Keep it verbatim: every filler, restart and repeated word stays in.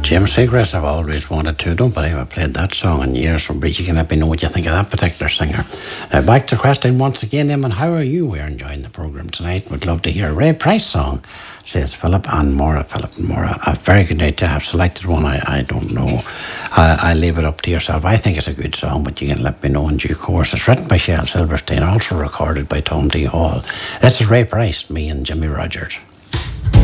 Jim Seacrest, I've always wanted to. Don't believe I played that song in years. So, Breach, you can let me know what you think of that particular singer. Uh, back to the question once again, Eamon, how are you? We're enjoying the programme tonight. Would love to hear a Ray Price song, says Philip and Maura. Philip and Maura, a very good night to have selected one. I, I don't know. I, I leave it up to yourself. I think it's a good song, but you can let me know in due course. It's written by Shel Silverstein, also recorded by Tom D. Hall. This is Ray Price, me and Jimmy Rogers.